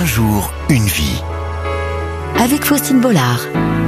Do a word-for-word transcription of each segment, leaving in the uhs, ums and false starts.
jour, une vie. Avec Faustine Bollard.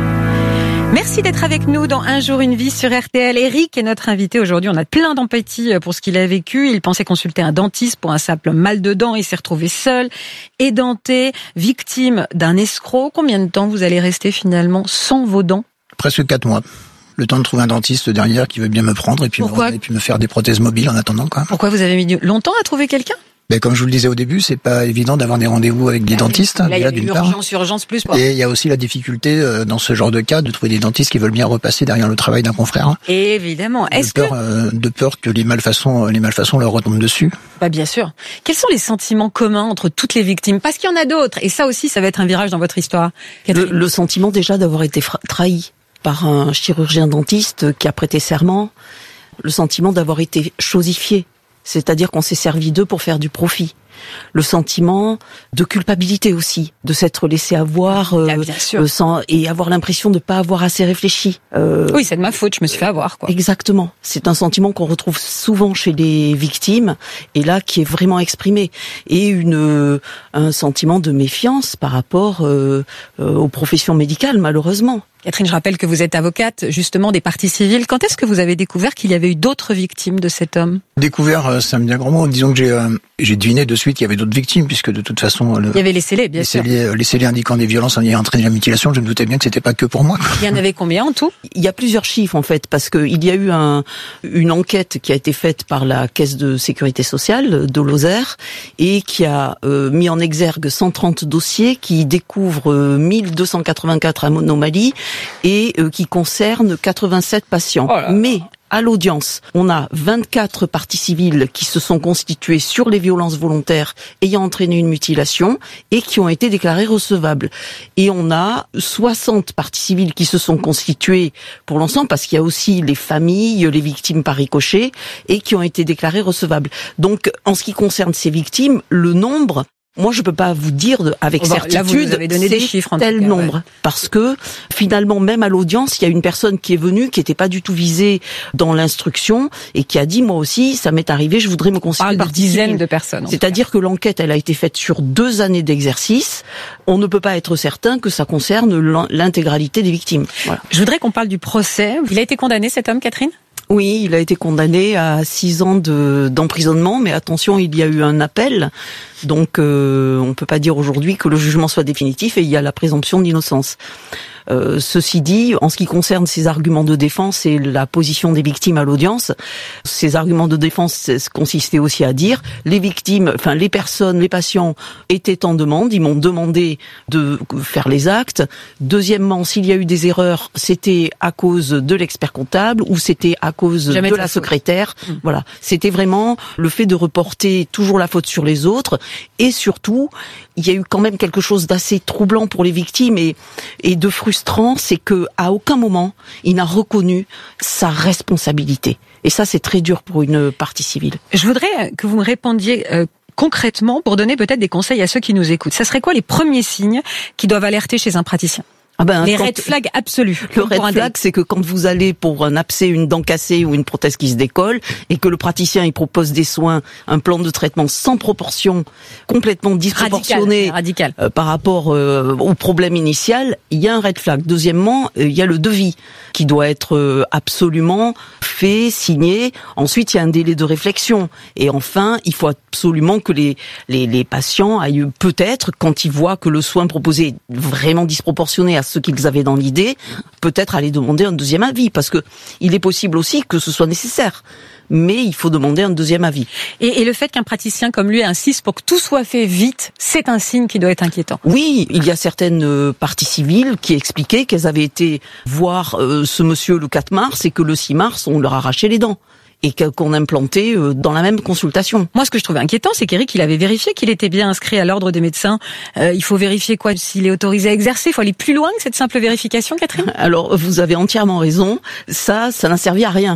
Merci d'être avec nous dans Un jour, une vie sur R T L. Eric est notre invité aujourd'hui. On a plein d'empathie pour ce qu'il a vécu. Il pensait consulter un dentiste pour un simple mal de dents. Il s'est retrouvé seul, édenté, victime d'un escroc. Combien de temps vous allez rester finalement sans vos dents ? Presque quatre mois. Le temps de trouver un dentiste derrière qui veut bien me prendre et puis, me, et puis me faire des prothèses mobiles en attendant, quoi. Pourquoi vous avez mis longtemps à trouver quelqu'un ? Ben, comme je vous le disais au début, c'est pas évident d'avoir des rendez-vous avec des là, dentistes. Là, il y a d'une urgence, part. urgence plus. Quoi. Et il y a aussi la difficulté euh, dans ce genre de cas de trouver des dentistes qui veulent bien repasser derrière le travail d'un confrère. Évidemment. Est-ce de peur, que euh, de peur que les malfaçons, les malfaçons leur retombent dessus. Bah bien sûr. Quels sont les sentiments communs entre toutes les victimes ? Parce qu'il y en a d'autres. Et ça aussi, ça va être un virage dans votre histoire. Le, le sentiment déjà d'avoir été fra- trahi par un chirurgien dentiste qui a prêté serment. Le sentiment d'avoir été chosifié. C'est-à-dire qu'on s'est servi d'eux pour faire du profit. Le sentiment de culpabilité aussi, de s'être laissé avoir euh, bien sûr. Euh, sans, et avoir l'impression de ne pas avoir assez réfléchi. Euh, oui, c'est de ma faute, je me suis fait avoir, quoi. Exactement. C'est un sentiment qu'on retrouve souvent chez les victimes, et là qui est vraiment exprimé. Et une, euh, un sentiment de méfiance par rapport euh, euh, aux professions médicales, malheureusement. Catherine, je rappelle que vous êtes avocate, justement, des parties civiles. Quand est-ce que vous avez découvert qu'il y avait eu d'autres victimes de cet homme ? Découvert, c'est un bien grand mot. Disons que j'ai, euh, j'ai deviné de suite qu'il y avait d'autres victimes, puisque de toute façon... Le, il y avait les scellés, bien les sûr. Scellés, les scellés indiquant des violences en ayant entraîné la mutilation, je me doutais bien que c'était pas que pour moi. Il y en avait combien en tout ? Il y a plusieurs chiffres, en fait, parce que il y a eu un, une enquête qui a été faite par la Caisse de Sécurité Sociale de Lozère, et qui a euh, mis en exergue cent trente dossiers, qui découvrent euh, mille deux cent quatre-vingt-quatre anomalies, et euh, qui concerne quatre-vingt-sept patients. Oh là. Mais à l'audience, on a vingt-quatre parties civiles qui se sont constituées sur les violences volontaires ayant entraîné une mutilation et qui ont été déclarées recevables. Et on a soixante parties civiles qui se sont constituées pour l'ensemble, parce qu'il y a aussi les familles, les victimes par ricochet, et qui ont été déclarées recevables. Donc, en ce qui concerne ces victimes, le nombre... Moi, je peux pas vous dire avec bon, certitude là, vous avez donné c'est des chiffres, en tel tout cas, nombre, ouais. Parce que finalement, même à l'audience, il y a une personne qui est venue, qui n'était pas du tout visée dans l'instruction et qui a dit, moi aussi, ça m'est arrivé, je voudrais me considérer par dizaines de personnes. C'est-à-dire que l'enquête, elle a été faite sur deux années d'exercice. On ne peut pas être certain que ça concerne l'intégralité des victimes. Voilà. Je voudrais qu'on parle du procès. Il a été condamné, cet homme, Catherine ? Oui, il a été condamné à six ans de, d'emprisonnement, mais attention, il y a eu un appel, donc euh, on peut pas dire aujourd'hui que le jugement soit définitif et il y a la présomption d'innocence. Euh, ceci dit, en ce qui concerne ces arguments de défense et la position des victimes à l'audience, ces arguments de défense consistaient aussi à dire les victimes, enfin les personnes, les patients étaient en demande, ils m'ont demandé de faire les actes. Deuxièmement, s'il y a eu des erreurs, c'était à cause de l'expert comptable ou c'était à cause Jamais de la secrétaire. Mmh. Voilà, c'était vraiment le fait de reporter toujours la faute sur les autres et surtout, il y a eu quand même quelque chose d'assez troublant pour les victimes et, et de frustrant, c'est que à aucun moment il n'a reconnu sa responsabilité. Et ça, c'est très dur pour une partie civile. Je voudrais que vous me répondiez euh, concrètement pour donner peut-être des conseils à ceux qui nous écoutent. Ça serait quoi les premiers signes qui doivent alerter chez un praticien ? Ah ben, les quand, red flags absolus. Le red flag, c'est que quand vous allez pour un abcès, une dent cassée ou une prothèse qui se décolle, et que le praticien il propose des soins, un plan de traitement sans proportion, complètement disproportionné radical, radical. Euh, par rapport euh, au problème initial, il y a un red flag. Deuxièmement, euh, il y a le devis qui doit être euh, absolument fait, signé. Ensuite, il y a un délai de réflexion. Et enfin, il faut absolument que les les, les patients aillent peut-être, quand ils voient que le soin proposé est vraiment disproportionné à ce qu'ils avaient dans l'idée, peut-être aller demander un deuxième avis, parce que il est possible aussi que ce soit nécessaire. Mais il faut demander un deuxième avis. Et, et le fait qu'un praticien comme lui insiste pour que tout soit fait vite, c'est un signe qui doit être inquiétant. Oui, il y a certaines euh, parties civiles qui expliquaient qu'elles avaient été voir euh, ce monsieur le quatre mars et que le six mars, on leur arrachait les dents. Et qu'on implantait dans la même consultation. Moi, ce que je trouvais inquiétant, c'est qu'Éric, il avait vérifié qu'il était bien inscrit à l'ordre des médecins. Euh, il faut vérifier quoi ? S'il est autorisé à exercer, il faut aller plus loin que cette simple vérification, Catherine ? Alors, vous avez entièrement raison. Ça, ça n'a servi à rien.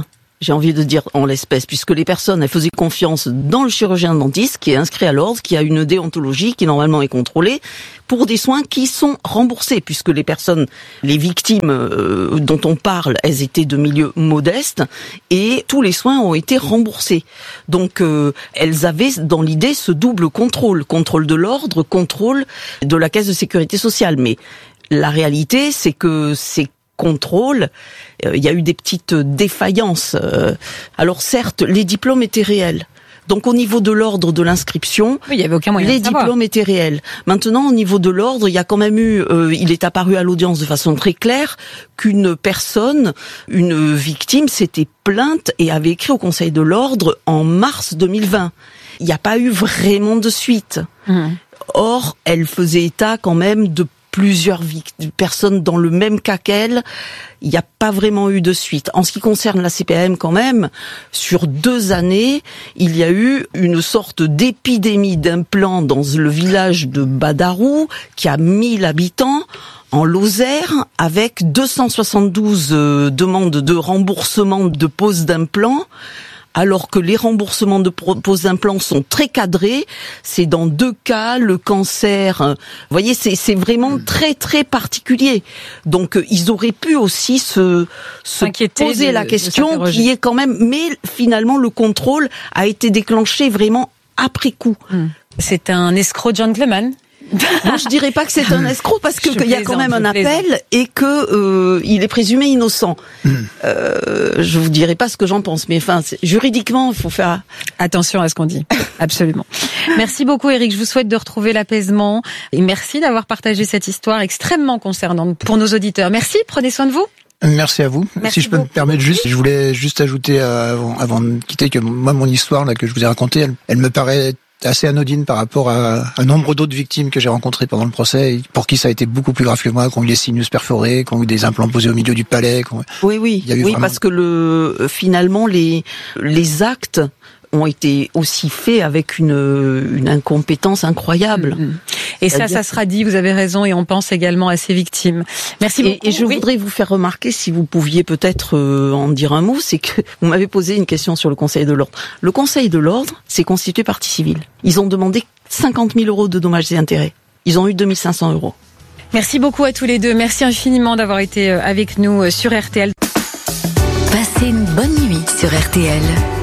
j'ai envie de dire en l'espèce, puisque les personnes, elles faisaient confiance dans le chirurgien dentiste qui est inscrit à l'ordre, qui a une déontologie qui normalement est contrôlée, pour des soins qui sont remboursés, puisque les personnes, les victimes euh, dont on parle, elles étaient de milieux modestes, et tous les soins ont été remboursés. Donc euh, elles avaient dans l'idée ce double contrôle, contrôle de l'ordre, contrôle de la caisse de sécurité sociale. Mais la réalité, c'est que ces contrôles, il y a eu des petites défaillances. Alors certes, les diplômes étaient réels. Donc au niveau de l'ordre de l'inscription, oui, il y avait aucun moyen les de savoir. diplômes étaient réels. Maintenant, au niveau de l'ordre, il y a quand même eu, euh, il est apparu à l'audience de façon très claire qu'une personne, une victime, s'était plainte et avait écrit au Conseil de l'ordre en mars deux mille vingt. Il n'y a pas eu vraiment de suite. Mmh. Or, elle faisait état quand même de plusieurs victimes, personnes dans le même cas qu'elle. Il n'y a pas vraiment eu de suite. En ce qui concerne la C P A M quand même, sur deux années, il y a eu une sorte d'épidémie d'implants dans le village de Badarou, qui a mille habitants, en Lozère, avec deux cent soixante-douze euh, demandes de remboursement de pose d'implants, alors que les remboursements de pose d'implants sont très cadrés. C'est dans deux cas, le cancer. Vous voyez, c'est, c'est vraiment très, très particulier. Donc, ils auraient pu aussi se, se poser de, la question qui est quand même... Mais finalement, le contrôle a été déclenché vraiment après coup. C'est un escroc gentleman. Moi, je dirais pas que c'est un escroc parce que qu'il y a quand même un appel et que euh, il est présumé innocent. Mm. Euh, je vous dirai pas ce que j'en pense, mais enfin, juridiquement, il faut faire attention à ce qu'on dit. Absolument. Merci beaucoup, Éric. Je vous souhaite de retrouver l'apaisement et merci d'avoir partagé cette histoire extrêmement concernante pour nos auditeurs. Merci. Prenez soin de vous. Merci à vous. Merci si je peux beaucoup. me permettre juste, je voulais juste ajouter euh, avant, avant de quitter que moi, mon histoire là que je vous ai racontée, elle, elle me paraît assez anodine par rapport à un nombre d'autres victimes que j'ai rencontrées pendant le procès, pour qui ça a été beaucoup plus grave que moi, qui ont eu des sinus perforés, qui ont eu des implants posés au milieu du palais. Oui, oui, il y a eu oui, vraiment... parce que le finalement les les actes ont été aussi faits avec une une incompétence incroyable. Mmh. Et ça, ça sera dit, vous avez raison, et on pense également à ces victimes. Merci beaucoup. Et, et je oui. voudrais vous faire remarquer, si vous pouviez peut-être euh, en dire un mot, c'est que vous m'avez posé une question sur le Conseil de l'ordre. Le Conseil de l'ordre, c'est constitué partie civile. Ils ont demandé cinquante mille euros de dommages et intérêts. Ils ont eu deux mille cinq cents euros. Merci beaucoup à tous les deux. Merci infiniment d'avoir été avec nous sur R T L. Passez une bonne nuit sur R T L.